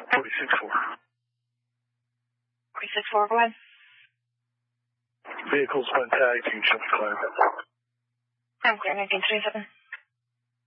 46-4. 46-4, go ahead. Vehicle's been tagged. You can shut the clear. I'm clear, 1937.